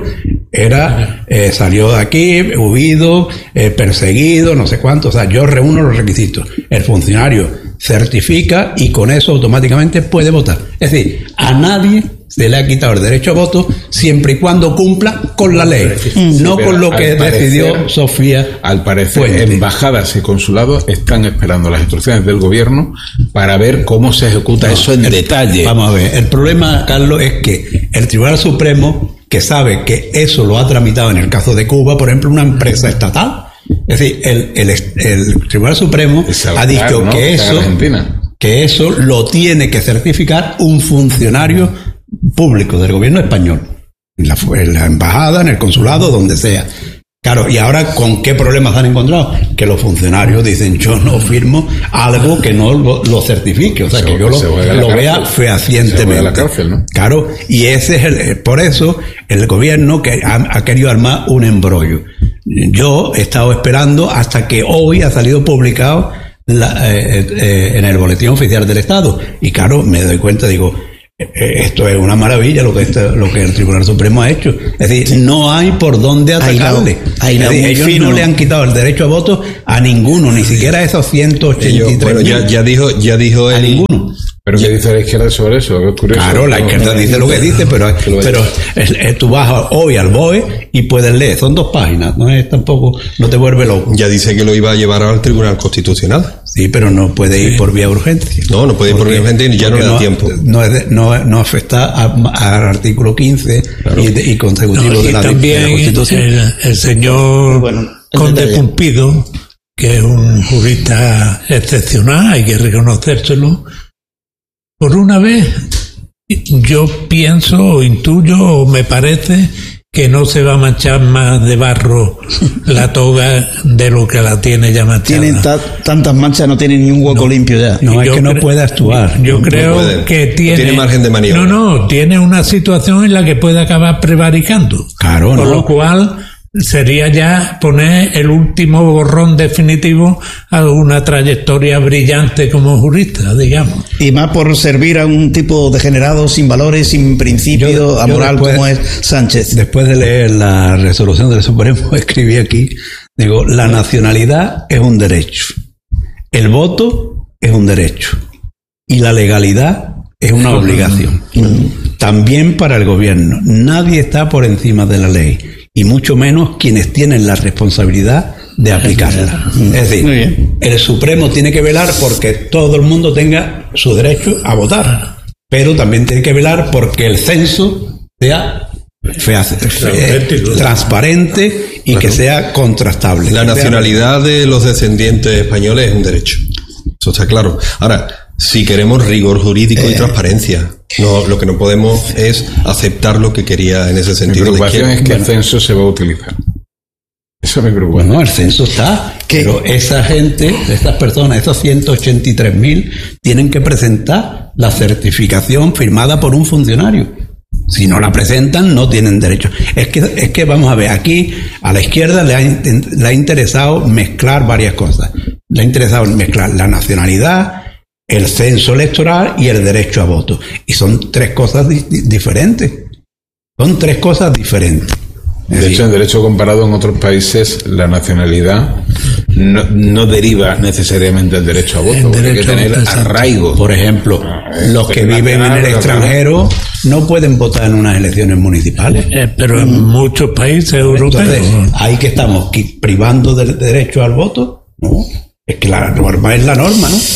era eh, salió de aquí, huido, eh, perseguido, no sé cuánto, o sea, yo reúno los requisitos. El funcionario certifica y con eso automáticamente puede votar. Es decir, a nadie se le ha quitado el derecho a voto siempre y cuando cumpla con la ley, sí, no con lo que parecer, decidió Sofía. Al parecer, Fuente. Embajadas y consulados están esperando las instrucciones del gobierno para ver cómo se ejecuta no, eso en el, detalle. Vamos a ver, el problema, Carlos, es que el Tribunal Supremo, que sabe que eso lo ha tramitado en el caso de Cuba, por ejemplo, una empresa estatal. Es decir, el, el, el Tribunal Supremo Saltar, ha dicho ¿no? que eso, que eso lo tiene que certificar un funcionario público del gobierno español, en la, en la embajada, en el consulado, donde sea. Claro, y ahora, ¿con qué problemas han encontrado? Que los funcionarios dicen, yo no firmo algo que no lo, lo certifique, o sea, se, que yo lo, lo vea fehacientemente. La cárcel, ¿no? Claro, y ese es el, por eso el gobierno que ha, ha querido armar un embrollo. Yo he estado esperando hasta que hoy ha salido publicado la, eh, eh, en el Boletín Oficial del Estado, y claro, me doy cuenta, digo, esto es una maravilla lo que este, lo que el Tribunal Supremo ha hecho. Es decir, no hay por dónde atacarle. Ahí no, ahí no, ellos fino. No le han quitado el derecho a voto a ninguno, ni siquiera a esos ciento ochenta y tres bueno, ya, ya dijo, ya dijo a el, ninguno. ¿Pero qué dice la izquierda sobre eso? ¿Qué es curioso? Claro, la izquierda no, dice lo que dice, pero, pero eh, tú vas hoy al B O E y puedes leer, son dos páginas, no es tampoco, no te vuelve loco. Ya dice que lo iba a llevar al Tribunal Constitucional. Sí, pero no puede ir sí. por vía urgencia. No, no puede ir por vía urgencia y ya no le da no, tiempo. No, es, no, no afecta al artículo quince claro. y, y consecutivo no, y de, la, también de la Constitución. El, el señor... Bueno. conde Pulpido, que es un jurista excepcional, hay que reconocérselo. Por una vez, yo pienso o intuyo o me parece que no se va a manchar más de barro la toga de lo que la tiene ya manchada. Tienen ta- tantas manchas, no tiene ni un hueco no, limpio ya. No, es yo que no cre- puede actuar. Yo no creo puede. que tiene, No tiene margen de maniobra. No, no, tiene una situación en la que puede acabar prevaricando. Claro, Por no. lo cual sería ya poner el último borrón definitivo a una trayectoria brillante como jurista, digamos. Y más por servir a un tipo degenerado, sin valores, sin principio, Yo- yo amoral después- como es Sánchez. Después de leer la resolución del Supremo, escribí aquí, digo, la nacionalidad es un derecho, el voto es un derecho y la legalidad es una obligación. También para el gobierno. Nadie está por encima de la ley y mucho menos quienes tienen la responsabilidad de aplicarla. Es Muy decir, bien. el Supremo tiene que velar porque todo el mundo tenga su derecho a votar, pero también tiene que velar porque el censo sea fe- fe- transparente y que sea contrastable. La Que sea- nacionalidad de los descendientes españoles es un derecho. Eso está claro. Ahora, si queremos rigor jurídico y transparencia, no, lo que no podemos es aceptar lo que quería en ese Mi sentido. la preocupación izquierda. es que el censo se va a utilizar. Eso me preocupa. Bueno, el censo está, ¿Qué? pero esa gente, estas personas, estos ciento ochenta y tres mil, tienen que presentar la certificación firmada por un funcionario. Si no la presentan, no tienen derecho. Es que, es que vamos a ver, aquí a la izquierda le ha, in- le ha interesado mezclar varias cosas. Le ha interesado mezclar la nacionalidad, el censo electoral y el derecho a voto. Y son tres cosas di- di- diferentes. Son tres cosas diferentes. Es De decir, hecho, en derecho comparado en otros países, la nacionalidad no, no deriva necesariamente del derecho a voto. El porque hay que derecho a tener voto, exacto. arraigo. Por ejemplo, Eh, los que pero viven en nacional, el pero extranjero no pueden votar en unas elecciones municipales. Eh, pero en muchos países europeos. Entonces, ahí que estamos qui- privando del derecho al voto, no, es que la norma es la norma, ¿no?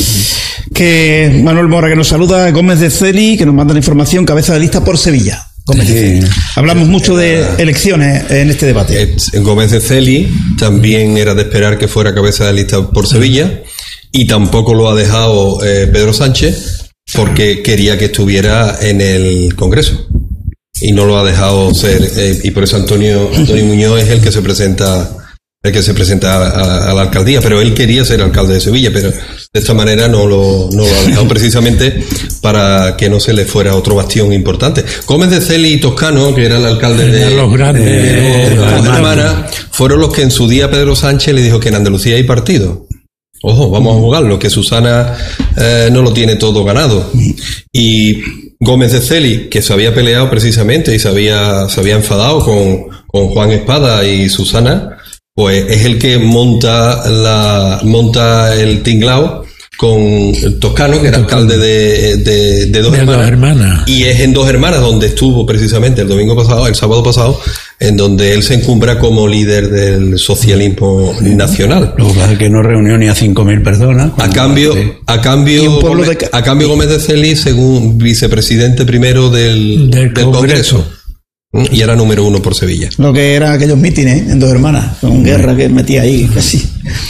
Que Manuel Mora, que nos saluda, Gómez de Celi, que nos manda la información, cabeza de lista por Sevilla. Gómez de Sí. Celi. Hablamos mucho de elecciones en este debate. Eh, Gómez de Celi también era de esperar que fuera cabeza de lista por Sevilla y tampoco lo ha dejado eh, Pedro Sánchez porque quería que estuviera en el Congreso y no lo ha dejado ser eh, y por eso Antonio Antonio Muñoz es el que se presenta el que se presenta a, a- a la alcaldía, pero él quería ser alcalde de Sevilla, pero de esta manera no lo, no lo ha dejado precisamente para que no se le fuera otro bastión importante. Gómez de Celi y Toscano, que era el alcalde de, Eran los grandes- de- de los Dos grandes. Hermanas, fueron los que en su día Pedro Sánchez le dijo que en Andalucía hay partido. Ojo, vamos a jugarlo, que Susana eh, no lo tiene todo ganado. Y Gómez de Celi, que se había peleado precisamente y se había, se había enfadado con, con Juan Espada y Susana, pues es el que monta la monta el tinglao con el Toscano, que era alcalde de, de, de Dos De Hermanas. Dos Hermanas. Y es en Dos Hermanas donde estuvo precisamente el domingo pasado, el sábado pasado, en donde él se encumbra como líder del socialismo nacional. Lo que pasa es que no reunió ni a cinco mil personas. A cambio, a Y cambio, un pueblo Gómez, de ca- a cambio Gómez de Celi, según vicepresidente primero del, Del del Congreso. Congreso. ¿Mm? Y era número uno por Sevilla. Lo que eran aquellos mítines en Dos Hermanas, con guerra que metía ahí casi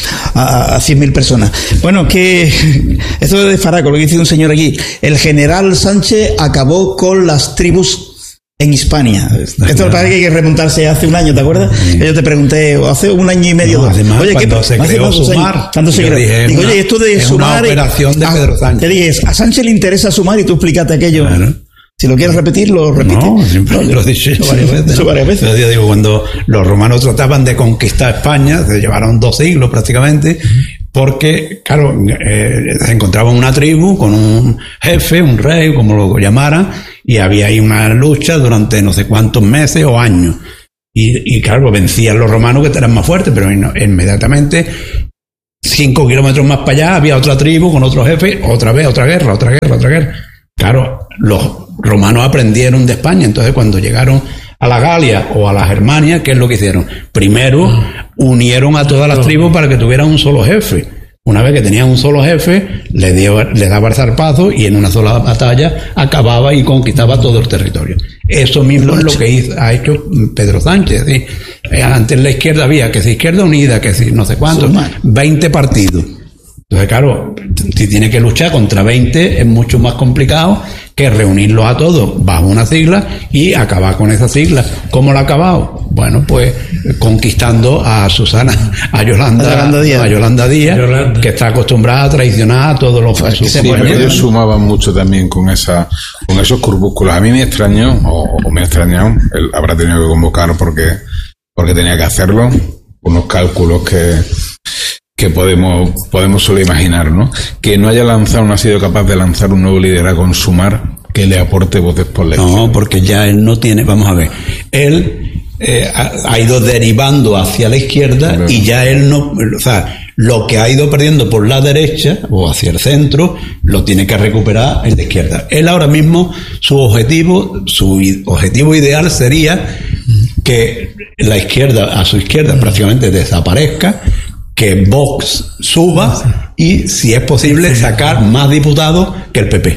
a, a cien mil personas. Bueno, que esto de Faraco, lo que dice un señor aquí, el general Sánchez acabó con las tribus en Hispania. Esto me parece que hay que remontarse hace un año, ¿te acuerdas? Yo te pregunté, o hace un año y medio, No, dos. además, ¿qué cuando pa- se hace creó cuántos años? Sumar, ¿Cuándo se yo creó? dije, Digo, una- oye, esto de es una sumar. operación de Ah, Pedro Sánchez. Te dije, a Sánchez le interesa sumar y tú explícate aquello. Claro. Si lo quieres repetir, lo repite. No, siempre lo he dicho yo varias veces. Eso varias veces. Yo digo, cuando los romanos trataban de conquistar España, se llevaron dos siglos prácticamente, porque, claro, eh, se encontraba una tribu con un jefe, un rey, como lo llamaran, y había ahí una lucha durante no sé cuántos meses o años. Y, y claro, vencían los romanos que eran más fuertes, pero in- inmediatamente, cinco kilómetros más para allá, había otra tribu con otro jefe, otra vez, otra guerra, otra guerra, otra guerra. Claro, los romanos aprendieron de España, entonces cuando llegaron a la Galia o a la Germania, ¿qué es lo que hicieron? Primero unieron a todas las tribus para que tuvieran un solo jefe. Una vez que tenían un solo jefe, le, dio, le daba el zarpazo y en una sola batalla acababa y conquistaba todo el territorio. Eso mismo es lo que hizo, ha hecho Pedro Sánchez. ¿sí? antes en la izquierda había que si Izquierda Unida, que si no sé cuánto, veinte partidos. Entonces, claro, si tiene que luchar contra veinte es mucho más complicado que reunirlos a todos bajo una sigla y acabar con esa sigla. ¿Cómo lo ha acabado? Bueno, pues conquistando a Susana, a Yolanda, a Yolanda Díaz, a Yolanda Díaz Yolanda. que está acostumbrada a traicionar a todos los sí, sí, pero ellos sumaban mucho también con esa, con esos corpúsculos. A mí me extrañó, o, o me extrañó, él habrá tenido que convocar porque, porque tenía que hacerlo, unos cálculos que que podemos podemos solo imaginar, ¿no? Que no haya lanzado, no ha sido capaz de lanzar un nuevo liderazgo en Sumar que le aporte votos por la izquierda. No, porque ya él no tiene, vamos a ver, él eh, ha, ha ido derivando hacia la izquierda, claro. Y ya él no, o sea, lo que ha ido perdiendo por la derecha o hacia el centro, lo tiene que recuperar en la izquierda. Él ahora mismo, su objetivo, su objetivo ideal sería que la izquierda, a su izquierda prácticamente desaparezca, que Vox suba y, si es posible, sacar más diputados que el P P.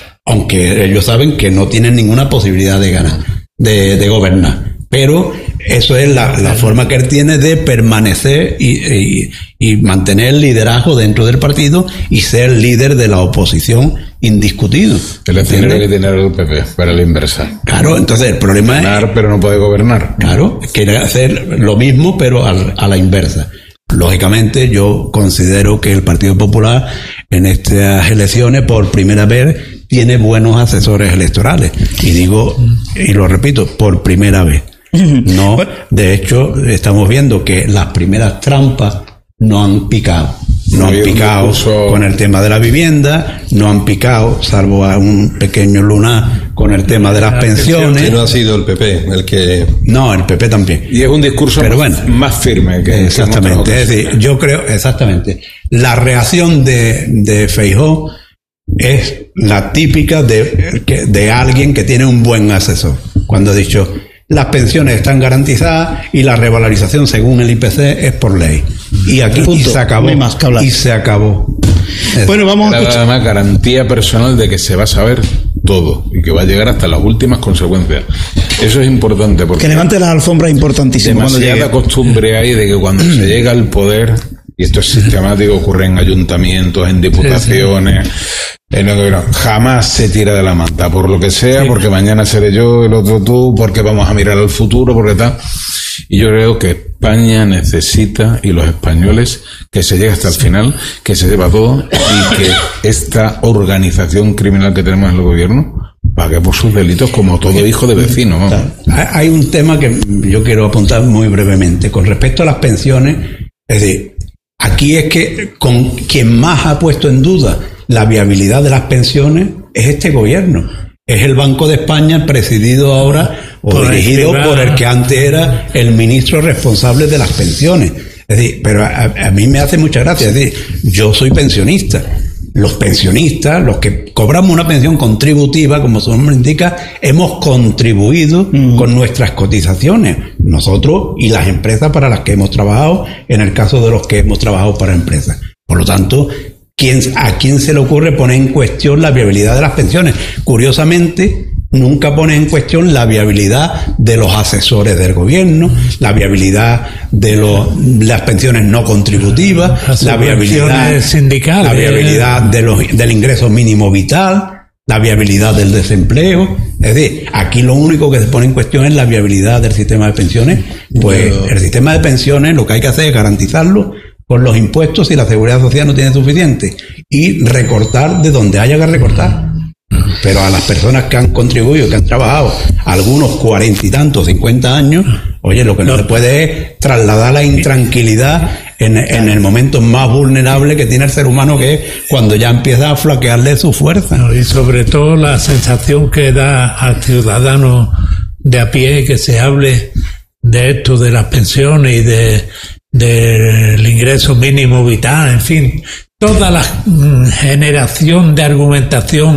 Aunque ellos saben que no tienen ninguna posibilidad de ganar, de, de gobernar. Pero eso es la, la forma que él tiene de permanecer y, y, y mantener el liderazgo dentro del partido y ser líder de la oposición indiscutido. El escenario que tiene el P P para la inversa. Claro, entonces el problema es... Gobernar, pero no puede gobernar. Claro, quiere hacer lo mismo, pero a, a la inversa. Lógicamente, yo considero que el Partido Popular en estas elecciones, por primera vez, tiene buenos asesores electorales. Y digo, y lo repito, por primera vez. No, de hecho, estamos viendo que las primeras trampas no han picado. No han picado discurso... con el tema de la vivienda, no han picado, salvo a un pequeño lunar, con el tema de las pensiones. Que no ha sido el P P el que... No, el P P también. Y es un discurso Pero más, bueno, más firme que... Exactamente, que es decir, yo creo, exactamente, la reacción de, de Feijóo es la típica de, de alguien que tiene un buen asesor. Cuando ha dicho... Las pensiones están garantizadas y la revalorización según el I P C es por ley. Y aquí y se acabó. No hay más que hablar. Y se acabó. Bueno, vamos a escuchar. Además, garantía personal de que se va a saber todo y que va a llegar hasta las últimas consecuencias. Eso es importante porque... Que levante las alfombras importantísimas. Demasiada costumbre hay de que cuando se llega al poder, y esto es sistemático, ocurre en ayuntamientos, en diputaciones... Sí, sí. En el gobierno, jamás se tira de la manta, por lo que sea, sí. Porque mañana seré yo, el otro tú, porque vamos a mirar al futuro, porque tal. Y yo creo que España necesita, y los españoles, que se llegue hasta el final, que se sepa todo, y que esta organización criminal que tenemos en el gobierno pague por sus delitos como todo hijo de vecino. Vamos. Hay un tema que yo quiero apuntar muy brevemente. Con respecto a las pensiones, es decir, aquí es que con quien más ha puesto en duda la viabilidad de las pensiones es este gobierno. Es el Banco de España, presidido ahora o por dirigido por el que antes era el ministro responsable de las pensiones. Es decir, pero a, a mí me hace mucha gracia. Es decir, yo soy pensionista. Los pensionistas, los que cobramos una pensión contributiva, como su nombre indica, hemos contribuido mm. con nuestras cotizaciones, nosotros y las empresas para las que hemos trabajado, en el caso de los que hemos trabajado para empresas. Por lo tanto, ¿quién, ¿a quién se le ocurre poner en cuestión la viabilidad de las pensiones? Curiosamente, nunca pone en cuestión la viabilidad de los asesores del gobierno, la viabilidad de los, las pensiones no contributivas, las la viabilidad sindicales, la viabilidad de los, del ingreso mínimo vital, la viabilidad del desempleo. Es decir, aquí lo único que se pone en cuestión es la viabilidad del sistema de pensiones. Pues el sistema de pensiones lo que hay que hacer es garantizarlo con los impuestos si la seguridad social no tiene suficiente y recortar de donde haya que recortar. Pero a las personas que han contribuido, que han trabajado algunos cuarenta y tantos, cincuenta años, oye, lo que no, no se puede es trasladar la intranquilidad en, en el momento más vulnerable que tiene el ser humano, que es cuando ya empieza a flaquearle su fuerza. No, y sobre todo la sensación que da al ciudadano de a pie que se hable de esto, de las pensiones y de del ingreso mínimo vital, en fin, toda la generación de argumentación